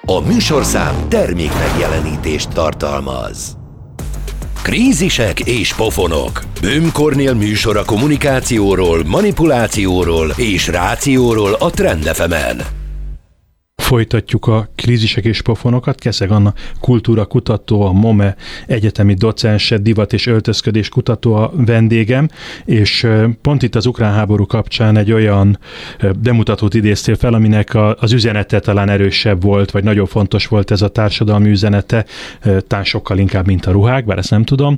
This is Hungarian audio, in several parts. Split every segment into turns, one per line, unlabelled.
A műsorszám termék megjelenítést tartalmaz. Krízisek és pofonok. Böhm Kornél műsora kommunikációról, manipulációról és rációról a Trend FM-en.
Folytatjuk a krízisek és pofonokat. Keszeg Anna kultúra kutató, a MOME egyetemi docense, divat és öltözködés kutató a vendégem, és pont itt az ukrán háború kapcsán egy olyan bemutatót idéztél fel, aminek az üzenete talán erősebb volt, vagy nagyon fontos volt ez a társadalmi üzenete, talán sokkal inkább, mint a ruhák, bár ezt nem tudom.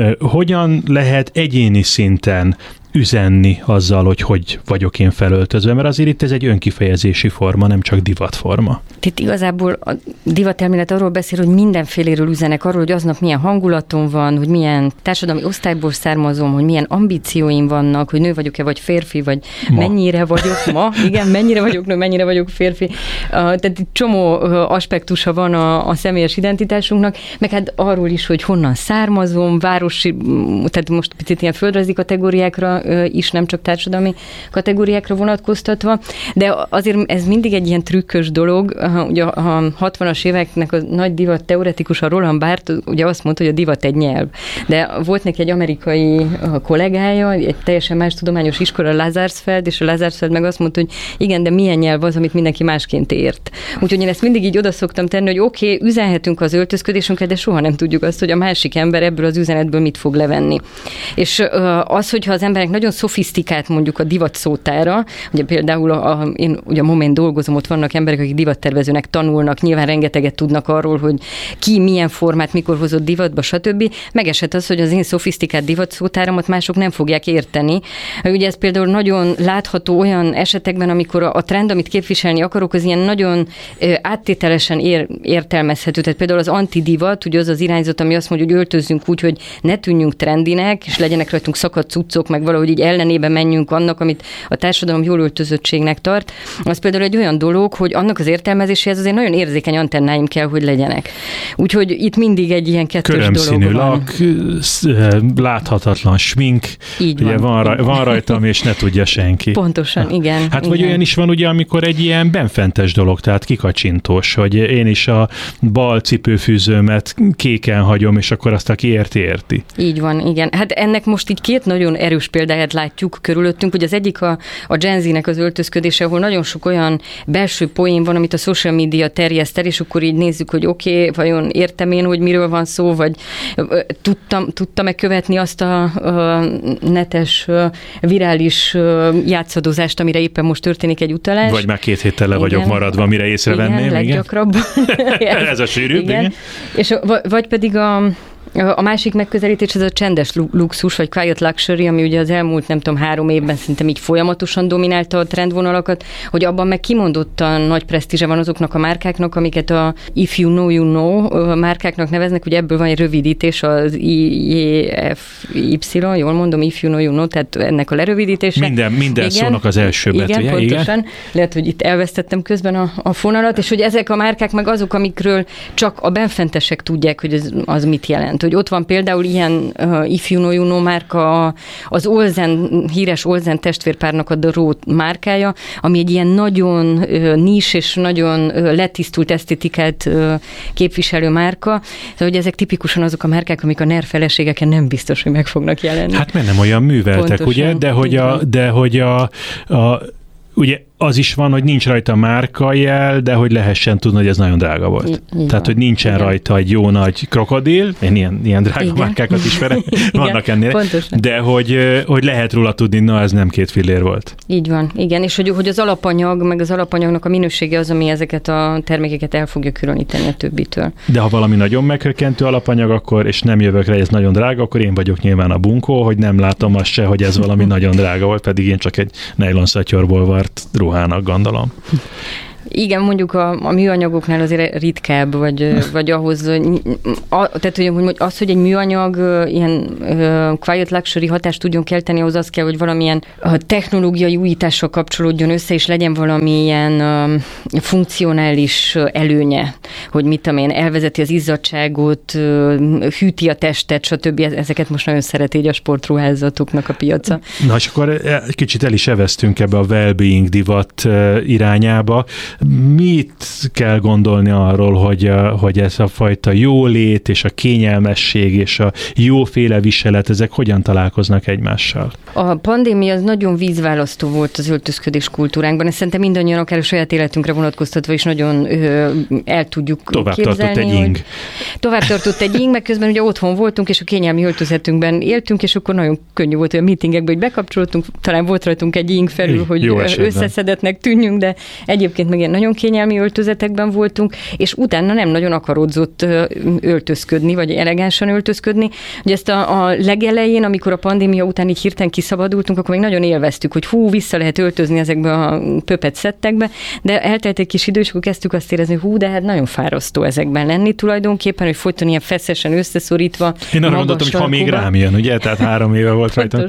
Hogyan lehet egyéni szinten üzenni azzal, hogy vagyok én felöltözve, mert azért itt ez egy önkifejezési forma, nem csak divatforma.
Itt igazából a divatelmélet arról beszél, hogy mindenféléről üzenek, arról, hogy aznap milyen hangulatom van, hogy milyen társadalmi osztályból származom, hogy milyen ambícióim vannak, hogy nő vagyok-e, vagy férfi, vagy mennyire vagyok ma, igen, mennyire vagyok nő, mennyire vagyok férfi. Tehát itt csomó aspektusa van a személyes identitásunknak, meg hát arról is, hogy honnan származom, városi, tehát most picit ilyen földrajzi kategóriákra is, nem csak társadalmi kategóriákra vonatkoztatva, de azért ez mindig egy ilyen trükkös dolog. Ugye a 60-as éveknek a nagy divat teoretikusa Roland Barthes ugye azt mondta, hogy a divat egy nyelv. De volt neki egy amerikai kollégája, egy teljesen más tudományos iskola, Lazarsfeld, és a Lazarsfeld meg azt mondta, hogy igen, de milyen nyelv az, amit mindenki másként ért. Úgyhogy én ezt mindig így oda szoktam tenni, hogy oké, üzenhetünk az öltözködésünket, de soha nem tudjuk azt, hogy a másik ember ebből az üzenetből mit fog levenni. És az, hogyha az emberek nagyon szofisztikált mondjuk a divat szótára, ugye például én ugye a MOME-n dolgozom, ott vannak emberek, akik divattervezőnek tanulnak, nyilván rengeteget tudnak arról, hogy ki milyen formát mikor hozott divatba, stb. Megesett az, hogy az én szofisztikált divat szótáramat mások nem fogják érteni. Ugye ez például nagyon látható olyan esetekben, amikor a trend, amit képviselni akarok, az ilyen nagyon áttételesen értelmezhető. Tehát például az antidivat, ugye az az irányzat, ami azt mondja, hogy öltözzünk úgy, hogy ne tűnjünk trendinek, és legyenek rajtunk szakadt cuccok, meg valahogy így ellenébe menjünk annak, amit a társadalom jól öltözöttségnek tart. Az például egy olyan dolog, hogy annak az értelmezéséhez azért nagyon érzékeny antennáim kell, hogy legyenek. Úgyhogy itt mindig egy ilyen kettős dolog van.
Láthatatlan smink, így ugye van rajtam, és ne tudja senki.
Pontosan, igen.
Hát vagy olyan is van ugye, amikor egy ilyen benfentes dolog, tehát kikacsintós, hogy én is a bal cipőfűzőmet kéken hagyom, és akkor azt, aki érti.
Így van, igen. Hát ennek most így két nagyon erős példáját látjuk körülöttünk, hogy az egyik a Gen Z-nek az öltözködése, ahol nagyon sok olyan belső poén van, amit a social media terjeszt el, és akkor így nézzük, hogy oké, vajon értem én, hogy miről van szó, vagy tudtam-e követni azt a netes, virális játszadozást, amire éppen most történik egy utalás.
Vagy már 2 héttel le vagyok maradva, mire észrevenném.
Igen, leggyakrabban.
Ez a sűrűbb, igen.
És vagy pedig a másik megközelítés ez a csendes luxus, vagy quiet luxury, ami ugye az elmúlt, nem tudom, 3 évben szerintem így folyamatosan dominálta a trendvonalakat, hogy abban meg kimondottan nagy presztízse van azoknak a márkáknak, amiket a If You Know, You Know márkáknak neveznek, ugye ebből van egy rövidítés, az IEFY, jól mondom, If You Know, You Know, tehát ennek a lerövidítése.
Minden szónak az első betűje.
Igen, pontosan. Igen. Lehet, hogy itt elvesztettem közben a fonalat, és hogy ezek a márkák meg azok, amikről csak a benfentesek tudják, hogy az mit jelent. Hogy ott van például ilyen If You Know, You Know márka, az Olsen, híres Olsen testvérpárnak a The Road márkája, ami egy ilyen nagyon nis és nagyon letisztult esztétikát képviselő márka. Szóval, hogy ezek tipikusan azok a márkák, amik a NER feleségeken nem biztos, hogy meg fognak jelenni.
Hát mert nem olyan műveltek, pontosan, ugye? De hogy ugye az is van, hogy nincs rajta márkajel, de hogy lehessen tudni, hogy ez nagyon drága volt. Tehát, hogy nincsen rajta egy jó nagy krokodil, én ilyen drága márkákat ismerem, vannak ennél, pontosan. De hogy lehet róla tudni, na ez nem 2 fillér volt.
Így van, igen, és hogy az alapanyag, meg az alapanyagnak a minősége az, ami ezeket a termékeket el fogja különíteni a többitől.
De ha valami nagyon meghökkentő alapanyag, akkor, és nem jövök rá, ez nagyon drága, akkor én vagyok nyilván a bunkó, hogy nem látom azt se, hogy ez valami nagyon drága volt, pedig én csak egy nejlon szatyorból vart ruhának gondolom.
Igen, mondjuk a műanyagoknál azért ritkább, vagy ahhoz, tehát hogy az, hogy egy műanyag ilyen quiet luxury hatást tudjon kelteni, ahhoz az kell, hogy valamilyen technológiai újítással kapcsolódjon össze, és legyen valamilyen funkcionális előnye. hogy mit tudom én, elvezeti az izzadságot, hűti a testet, stb. Ezeket most nagyon szereti így a sportruházatoknak a piaca.
Na, és akkor kicsit el is eveztünk ebbe a well-being divat irányába. Mit kell gondolni arról, hogy ez a fajta jólét és a kényelmesség és a jóféle viselet, ezek hogyan találkoznak egymással?
A pandémia az nagyon vízválasztó volt az öltözködés kultúránkban. Ezt szerintem mindannyian akár a saját életünkre vonatkoztatva is nagyon el tudjuk képzelni. Tovább tartott egy ing, meg közben ugye otthon voltunk, és a kényelmi öltözetünkben éltünk, és akkor nagyon könnyű volt, hogy a meetingekbe, hogy bekapcsoltunk, talán volt rajtunk egy ing felül, hogy összeszedetnek tűnjünk, de egyébként meg ilyen nagyon kényelmi öltözetekben voltunk, és utána nem nagyon akarodzott öltözködni, vagy elegánsan öltözködni. Ugye ezt a legelején, amikor a pandémia után így hirtelen kiszabadultunk, akkor még nagyon élveztük, hogy vissza lehet öltözni ezekbe a pöpet szettekbe, de eltelt egy kis idő, és akkor kezdtük azt érezni, hogy de hát nagyon fárasztó ezekben lenni tulajdonképpen, hogy folyton ilyen feszesen összeszorítva.
Én arra gondoltam, hogy ha még rám jön, ugye? Tehát 3 éve volt rajtam.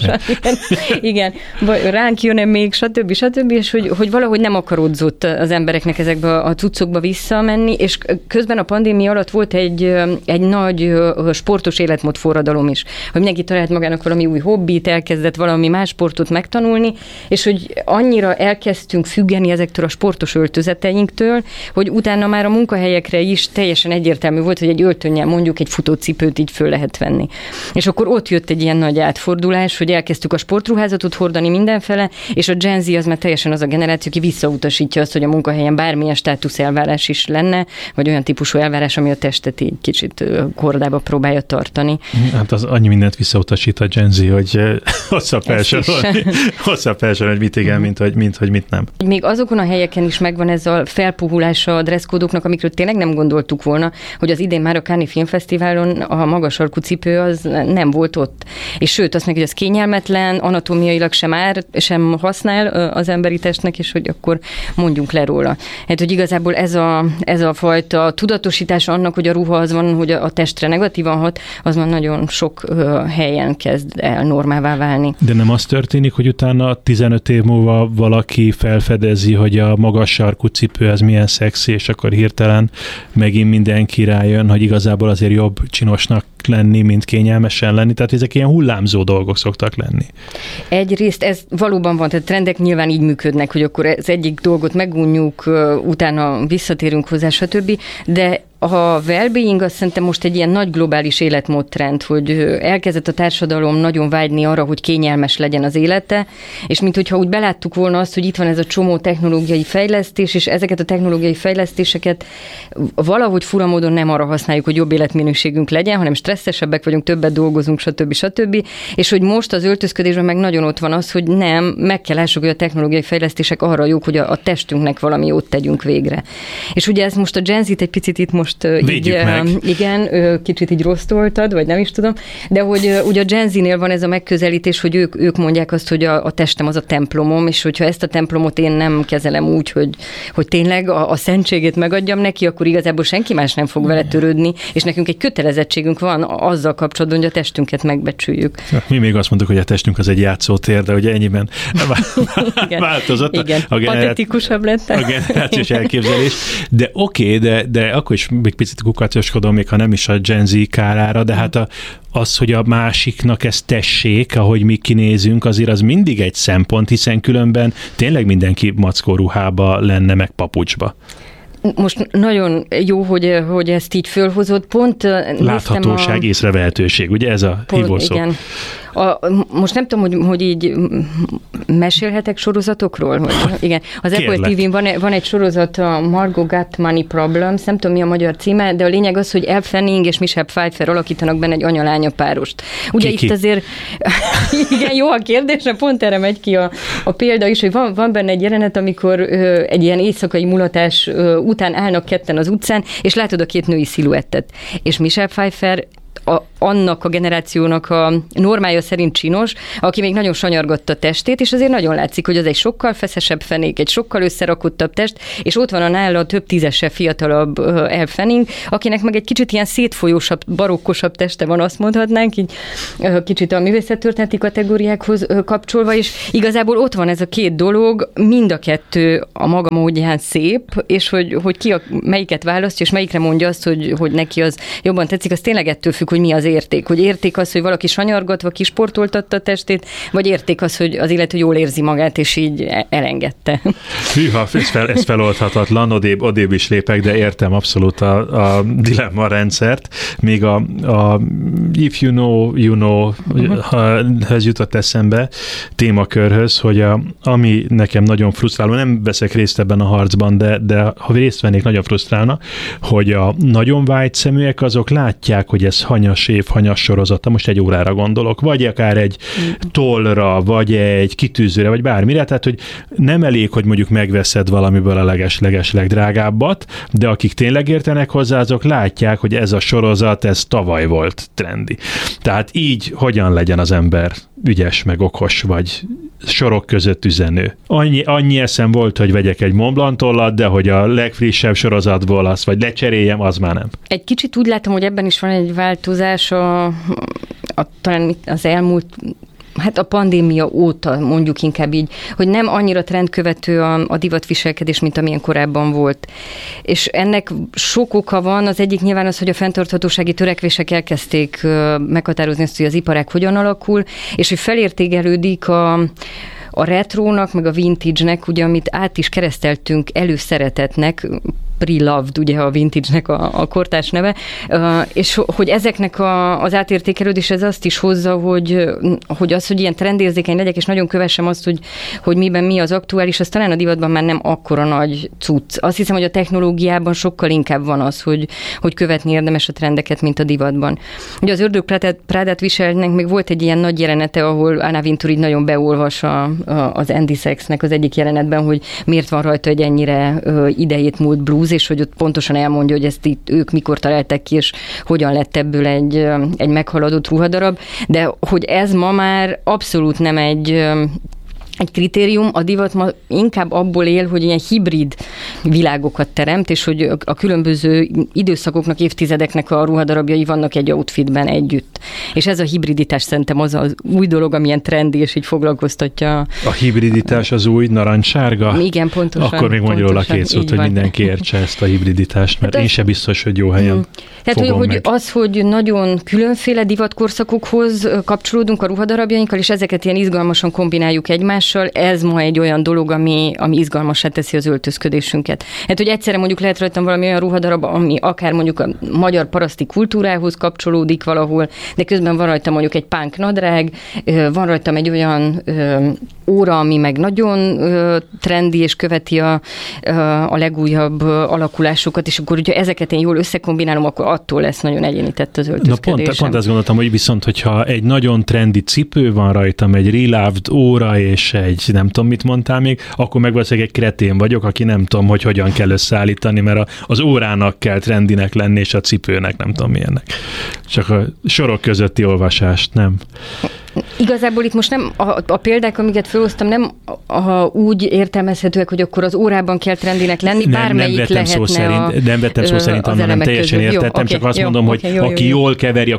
Igen, vagy ránk jön-e még, stb. És hogy valahogy nem akarodzott az embereknek ezekbe a cuccokba visszamenni, és közben a pandémia alatt volt egy nagy sportos életmód forradalom is, hogy mindenki talált magának valami új hobbit, elkezdett valami más sportot megtanulni, és hogy annyira elkezdtünk függeni ezektől a sportos öltözeteinktől, hogy utána már a munkahelyekre is teljesen egyértelmű volt, hogy egy öltönnyel mondjuk egy futócipőt így föl lehet venni. És akkor ott jött egy ilyen nagy átfordulás, hogy elkezdtük a sportruházatot hordani mindenfele, és a Gen Z az már teljesen az a generáció, aki visszautasítja azt, hogy a munkahelyen bármilyen státuszelvárás is lenne, vagy olyan típusú elvárás, ami a testet így kicsit kordába próbálja tartani.
Hát az annyi mindent visszautasít a Gen Z, hogy hosszabb felsorolni, hogy mit igen, mint hogy mit nem.
Még azokon a helyeken is megvan ez a felpuhulása a dresszkódoknak, amikről tényleg nem gondoltuk volna, hogy az idén már a Cannes Filmfesztiválon a magas sarkú cipő az nem volt ott. És sőt, azt meg, hogy ez kényelmetlen, anatómiailag sem használ az emberi testnek, és hogy akkor mondjunk le róla. Hát, hogy igazából ez a fajta tudatosítás annak, hogy a ruha az van, hogy a testre negatívan hat, az már nagyon sok helyen kezd el normává válni.
De nem az történik, hogy utána 15 év múlva valaki felfedezi, hogy a magas sarkú cipő az milyen szexi, és akkor hirtelen megint mindenki rájön, hogy igazából azért jobb csinosnak lenni, mint kényelmesen lenni, tehát ezek ilyen hullámzó dolgok szoktak lenni.
Egyrészt ez valóban van, tehát trendek nyilván így működnek, hogy akkor az egyik dolgot megunjuk, utána visszatérünk hozzá, stb., de a well-being azt szerintem most egy ilyen nagy globális életmódtrend, hogy elkezdett a társadalom nagyon vágyni arra, hogy kényelmes legyen az élete, és minthogyha úgy beláttuk volna azt, hogy itt van ez a csomó technológiai fejlesztés, és ezeket a technológiai fejlesztéseket valahogy fura módon nem arra használjuk, hogy jobb életminőségünk legyen, hanem stresszesebbek vagyunk, többet dolgozunk, stb. És hogy most az öltözködésben meg nagyon ott van az, hogy nem, meg kell lássuk, hogy a technológiai fejlesztések arra jók, hogy a testünknek valami jót tegyünk végre. És ugye ez most a Gen Z-t egy picit itt most így, igen, kicsit így rosszoltad, vagy nem is tudom, de hogy ugye a Gen Z-nél van ez a megközelítés, hogy ők mondják azt, hogy a testem az a templomom, és hogyha ezt a templomot én nem kezelem úgy, hogy tényleg a szentségét megadjam neki, akkor igazából senki más nem fog vele törődni, és nekünk egy kötelezettségünk van azzal kapcsolatban, hogy a testünket megbecsüljük.
Mi még azt mondjuk, hogy a testünk az egy játszótér, de ugye ennyiben változott
a patetikusabb lett
a generációs elképzelés. De oké, de akkor is még picit kukacoskodom, még ha nem is a Gen Z kárára, de hát az, hogy a másiknak ezt tessék, ahogy mi kinézünk, azért az mindig egy szempont, hiszen különben tényleg mindenki mackó ruhába lenne, meg papucsba.
Most nagyon jó, hogy ezt így fölhozott. Pont
láthatóság, észrevehetőség, ugye ez a hívószó?
Igen. Most nem tudom, hogy így mesélhetek sorozatokról? Hogy, igen. Az Apple TV-n van egy sorozat, a Margot Got Money Problems, nem tudom mi a magyar címe, de a lényeg az, hogy Elle Fanning és Michelle Pfeiffer alakítanak benne egy anya-lánya párost. Ugye itt azért, igen, jó a kérdés, pont erre megy ki a példa is, hogy van benne egy jelenet, amikor egy ilyen éjszakai mulatás után állnak ketten az utcán, és látod a két női sziluettet. És Michelle Pfeiffer annak a generációnak a normája szerint csinos, aki még nagyon sanyargatta a testét, és azért nagyon látszik, hogy az egy sokkal feszesebb fenék, egy sokkal összerakottabb test, és ott van a nála több tízesre fiatalabb Elle Fanning, akinek meg egy kicsit ilyen szétfolyósabb, barokkosabb teste van, azt mondhatnánk, így kicsit a művészettörténeti kategóriákhoz kapcsolva, és igazából ott van ez a két dolog, mind a kettő a maga módján szép, és hogy ki melyiket választja, és melyikre mondja azt, hogy neki az jobban tetszik, az tényleg ettől függ, hogy mi az érték. Hogy érték az, hogy valaki sanyargatva kisportoltatta a testét, vagy érték az, hogy az illető jól érzi magát, és így elengedte.
Hűha, ez feloldhatatlan, odébb is lépek, de értem abszolút a dilemma rendszert. Még a if you know, ez jutott eszembe témakörhöz, hogy ami nekem nagyon frusztráló, nem veszek részt ebben a harcban, de ha részt vennék, nagyon frusztrálna, hogy a nagyon vágy szeműek azok látják, hogy ez hanyas év, hanyas sorozata, most egy órára gondolok, vagy akár egy tollra, vagy egy kitűzőre, vagy bármire, tehát, hogy nem elég, hogy mondjuk megveszed valamiből a leges legdrágábbat, de akik tényleg értenek hozzá, azok látják, hogy ez a sorozat, ez tavaly volt trendi. Tehát így hogyan legyen az ember ügyes, meg okos, vagy sorok között üzenő. Annyi eszem volt, hogy vegyek egy Mont Blanc tollat, de hogy a legfrissebb sorozatból azt, vagy lecseréljem, az már nem.
Egy kicsit úgy látom, hogy ebben is van egy változás talán az elmúlt, hát a pandémia óta, mondjuk inkább így, hogy nem annyira trendkövető a divatviselkedés, mint amilyen korábban volt. És ennek sok oka van, az egyik nyilván az, hogy a fenntarthatósági törekvések elkezdték meghatározni azt, hogy az iparág hogyan alakul, és hogy felértékelődik a retrónak, meg a vintage-nek, ugye, amit át is kereszteltünk előszeretetnek, pre-loved, ugye a vintage-nek a kortárs neve, és hogy ezeknek az átértékelődés ez azt is hozza, hogy az, hogy ilyen trendérzékeny legyek, és nagyon kövessem azt, hogy miben mi az aktuális, az talán a divatban már nem akkora nagy cucc. Azt hiszem, hogy a technológiában sokkal inkább van az, hogy követni érdemes a trendeket, mint a divatban. Ugye az Ördög Prádát viselnek, még volt egy ilyen nagy jelenete, ahol Anna Wintour így nagyon beolvas az Andy Sachsnek az egyik jelenetben, hogy miért van rajta egy ennyire idejét múlt blúz, és hogy ott pontosan elmondja, hogy ezt itt ők mikor találták ki, és hogyan lett ebből egy meghaladott ruhadarab, de hogy ez ma már abszolút nem egy kritérium, a divat ma inkább abból él, hogy ilyen hibrid világokat teremt, és hogy a különböző időszakoknak, évtizedeknek a ruhadarabjai vannak egy outfitben együtt. És ez a hibriditás szerintem az új dolog, amilyen trendi, és így foglalkoztatja. A
hibriditás az új narancssárga?
Igen, pontosan.
Akkor még mondj róla két szót, hogy mindenki értse ezt a hibriditást, mert hát én sem biztos, hogy jó helyen
tehát, hogy az, hogy nagyon különféle divatkorszakokhoz kapcsolódunk a ruhadarabjainkkal, és ezeket ilyen izgalmasan kombináljuk egymással, ez ma egy olyan dolog, ami izgalmassá teszi az öltözködésünket. Hát, hogy egyszerre mondjuk lehet rajtam valami olyan ruhadarab, ami akár mondjuk a magyar paraszti kultúrához kapcsolódik valahol, de közben van rajtam mondjuk egy punk nadrág, van rajtam egy olyan óra, ami meg nagyon trendi, és követi a legújabb alakulásokat, és akkor, hogyha ezeket én jól összekombinálom, akkor attól lesz nagyon egyénített az öltözködésem.
Na pont azt gondoltam, hogy viszont, hogyha egy nagyon trendi cipő van rajtam, egy reloved óra, és egy nem tudom, mit mondtál még, akkor meg valószínűleg egy kretén vagyok, aki nem tudom, hogy hogyan kell összeállítani, mert az órának kell trendinek lenni, és a cipőnek nem tudom milyennek. Csak a sorok közötti olvasást, nem?
Igazából itt most nem a példák, amiket felhoztam, nem úgy értelmezhetőek, hogy akkor az órában kell trendinek lenni, bármelyik lehetne
nem vettem szó szerint, hanem teljesen értettem, csak azt mondom, hogy aki jól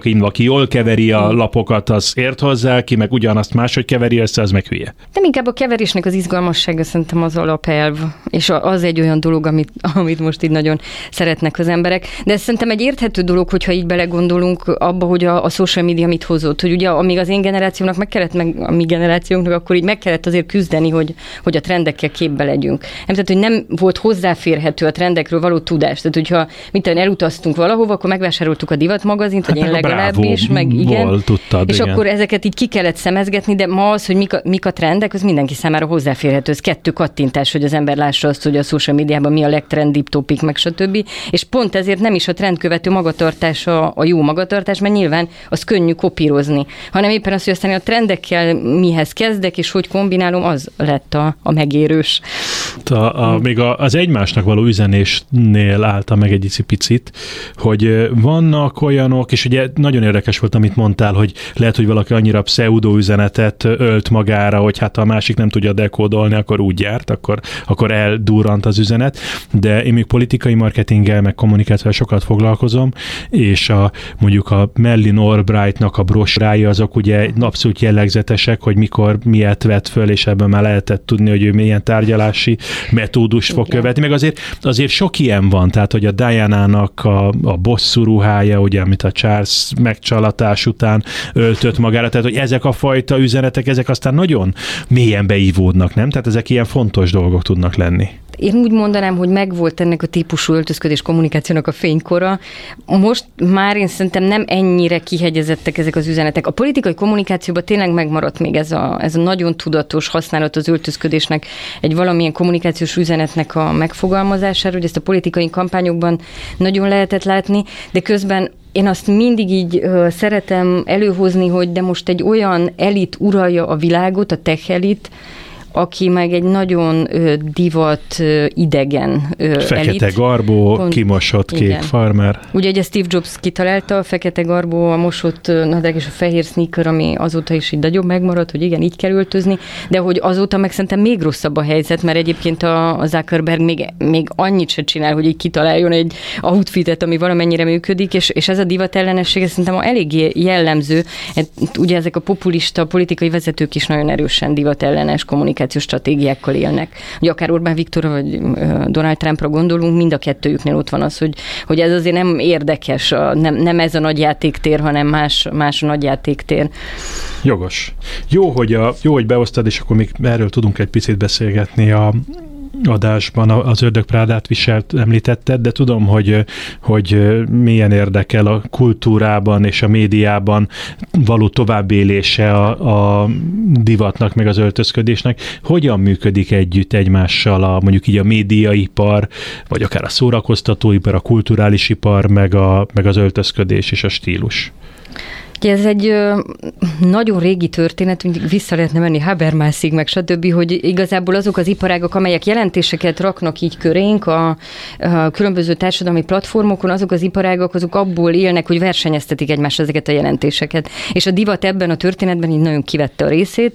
keveri a lapokat, az ért hozzá, ki meg ugyanazt máshogy keveri össze, az meg hülye.
Nem, inkább a keverésnek az izgalmassága szerintem az alapelv, és az egy olyan dolog, amit most így nagyon szeretnek az emberek. De ez szerintem egy érthető dolog, hogyha így belegondolunk abba, hogy a social media mit hozott, hogy ugye amíg az én generációnak a mi generációnknak akkor így meg kellett azért küzdeni, hogy a trendekkel képbe legyünk. Nem, tehát, hogy nem volt hozzáférhető a trendekről való tudás. Tehát, hogyha elutaztunk valahova, akkor megvásároltuk a divatmagazint, vagy én legalábbis, meg igen.
Tudtad,
és
igen.
akkor ezeket így ki kellett szemezgetni, de ma az, hogy mik a trendek, az mindenki számára hozzáférhető. Ez 2 kattintás, hogy az ember lássa azt, hogy a social médiában mi a legtrendibb topik, meg stb. És pont ezért nem is a trendkövető magatartás a jó magatartás, mert nyilván az könnyű kopírozni, hanem éppen az, hogy hogy aztán a trendekkel mihez kezdek, és hogy kombinálom, az lett a megérős.
Még az egymásnak való üzenésnél álltam meg egy picit, hogy vannak olyanok, és ugye nagyon érdekes volt, amit mondtál, hogy lehet, hogy valaki annyira pseudo üzenetet ölt magára, hogy hát ha a másik nem tudja dekódolni, akkor úgy járt, akkor eldurrant az üzenet, de én még politikai marketinggel, meg kommunikációval sokat foglalkozom, és mondjuk a Mellin Albrightnak a brosúrái azok ugye abszolút jellegzetesek, hogy mikor miért vett föl, és ebben már lehetett tudni, hogy ő milyen tárgyalási metódus fog követni, meg azért sok ilyen van, tehát hogy a Diana-nak a bosszú ruhája, ugye, amit a Charles megcsalatás után öltött magára, tehát hogy ezek a fajta üzenetek, ezek aztán nagyon mélyen beívódnak, nem? Tehát ezek ilyen fontos dolgok tudnak lenni.
Én úgy mondanám, hogy megvolt ennek a típusú öltözködés kommunikációnak a fénykora. Most már én szerintem nem ennyire kihegyezettek ezek az üzenetek. A politikai kommunikációban tényleg megmaradt még ez a nagyon tudatos használat az öltözködésnek, egy valamilyen kommunikációs üzenetnek a megfogalmazására, hogy ezt a politikai kampányokban nagyon lehetett látni, de közben én azt mindig így szeretem előhozni, hogy de most egy olyan elit uralja a világot, a tech elit, aki meg egy nagyon divat idegen
fekete
elit.
garbó, kimosott kék igen. Farmer.
Ugye Steve Jobs kitalálta, a fekete garbó, a mosott nadrág és a fehér sneaker, ami azóta is így nagyobb megmaradt, hogy igen, így kell öltözni, de hogy azóta meg szerintem még rosszabb a helyzet, mert egyébként a Zuckerberg még annyit se csinál, hogy így kitaláljon egy outfitet, ami valamennyire működik, és ez a divat ellenesség szerintem eléggé jellemző. Ugye ezek a populista politikai vezetők is nagyon erősen divat ellenes kommunikációs stratégiákkal élnek. Ugye akár Orbán Viktorra vagy Donald Trumpra gondolunk, mind a kettőjüknél ott van az, hogy ez azért nem érdekes, nem ez a nagy játéktér, hanem más a nagy játéktér.
Jogos. Jó, hogy beosztad, és akkor még erről tudunk egy picit beszélgetni a adásban, az Ördög Prádát viselt említetted, de tudom, hogy milyen érdekel a kultúrában és a médiában való továbbélése a divatnak, meg az öltözködésnek. Hogyan működik együtt egymással mondjuk így a médiaipar, vagy akár a szórakoztatóipar, a kulturális ipar, meg az öltözködés és a stílus?
Ez egy nagyon régi történet, mindig vissza lehetne menni Habermasig, meg stb., hogy igazából azok az iparágak, amelyek jelentéseket raknak így körénk a különböző társadalmi platformokon, azok az iparágak, azok abból élnek, hogy versenyeztetik egymást ezeket a jelentéseket. És a divat ebben a történetben így nagyon kivette a részét.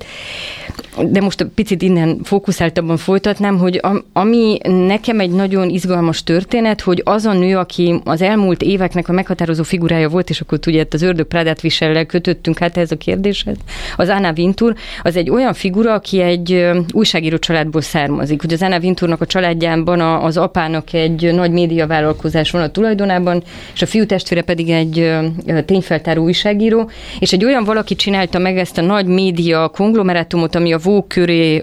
De most picit innen fókuszáltabban folytatnám, hogy ami nekem egy nagyon izgalmas történet, hogy az a nő, aki az elmúlt éveknek a meghatározó figurája volt, és akkor ugye az Ördög Prádát visellel kötöttünk hát ehhez a kérdéshez, az Anna Wintour, az egy olyan figura, aki egy újságíró családból származik. Ugye az Anna Wintournak a családjában az apának egy nagy médiavállalkozás van a tulajdonában, és a fiútestvére pedig egy tényfeltáró újságíró, és egy olyan valaki csinálta meg ezt a nagy média konglomerátumot, ami a Vogue köré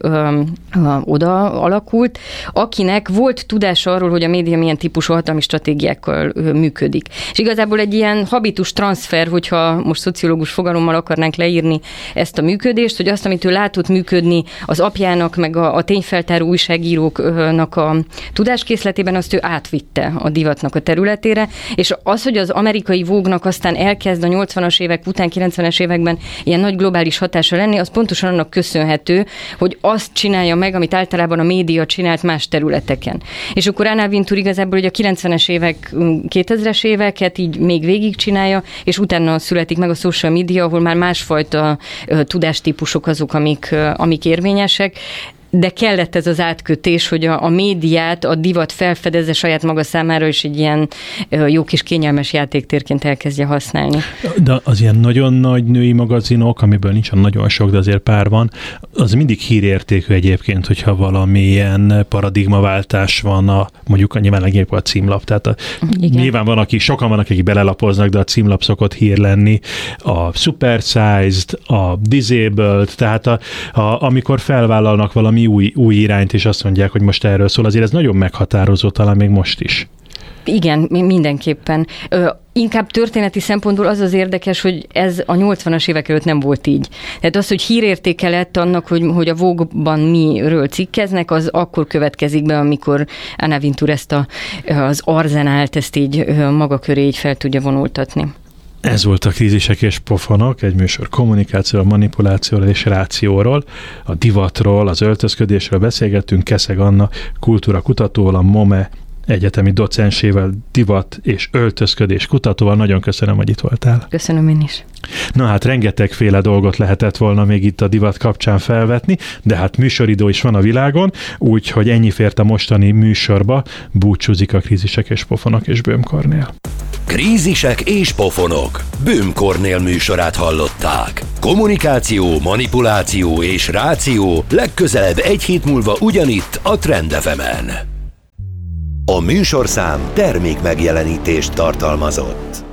oda alakult, akinek volt tudása arról, hogy a média milyen típusú hatalmi stratégiákkal működik. És igazából egy ilyen habitus transfer, hogyha most szociológus fogalommal akarnánk leírni ezt a működést, hogy azt, amit ő látott működni az apjának, meg a tényfeltáró újságíróknak a tudáskészletében, azt ő átvitte a divatnak a területére, és az, hogy az amerikai Vogue-nak aztán elkezd a 80-as évek után, 90-es években ilyen nagy globális hatása lenni, az pontosan annak köszönhető, hogy azt csinálja meg, amit általában a média csinált más területeken. És akkor Anna Wintour igazából ugye a 90-es évek, 2000-es éveket így még végig csinálja, és utána születik meg a social media, ahol már másfajta tudástípusok azok, amik érvényesek. De kellett ez az átkötés, hogy a médiát, a divat felfedezze saját maga számára, és egy ilyen jó kis kényelmes játéktérként elkezdje használni.
De az ilyen nagyon nagy női magazinok, amiből nincsen nagyon sok, de azért pár van, az mindig hírértékű egyébként, hogyha valamilyen paradigmaváltás van, mondjuk nyilván legjobb a címlap. Tehát nyilván sokan vannak, akik belelapoznak, de a címlap szokott hír lenni. A supersized, a disabled, tehát amikor felvállalnak valami új irányt, és azt mondják, hogy most erről szól, azért ez nagyon meghatározó, talán még most is.
Igen, mindenképpen. Inkább történeti szempontból az érdekes, hogy ez a 80-as évek előtt nem volt így. Tehát az, hogy hírértéke lett annak, hogy a Vogue-ban miről cikkeznek, az akkor következik be, amikor Anna Wintour ezt az arzenált, ezt így maga köré így fel tudja vonultatni.
Ez volt a Krízisek és pofonok, egy műsor kommunikációról, manipulációról és rációról, a divatról, az öltözködésről beszélgettünk Keszeg Anna kultúrakutatóval, a MOME egyetemi docensével, divat és öltözködés kutatóval. Nagyon köszönöm, hogy itt voltál.
Köszönöm én is.
Na hát rengetegféle dolgot lehetett volna még itt a divat kapcsán felvetni, de hát műsoridő is van a világon, úgyhogy ennyi fért a mostani műsorba. Búcsúzik a Krízisek és pofonok és Böhm Kornél.
Krízisek és pofonok. Böhm Kornél műsorát hallották. Kommunikáció, manipuláció és ráció legközelebb egy hét múlva ugyanitt a Trend FM-en. A műsorszám termékmegjelenítést tartalmazott.